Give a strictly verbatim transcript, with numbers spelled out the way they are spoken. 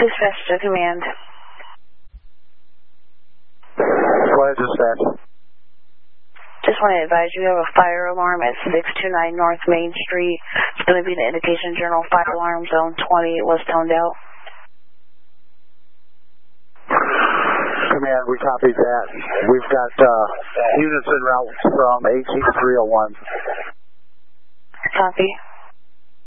Dispatch to command. Go ahead, dispatch. Just want to advise you, you have a fire alarm at six two nine North Main Street. It's going to be the indication journal fire alarm zone twenty. It was toned out. Command, we copied that. We've got uh, units en route from A T three oh one. Copy.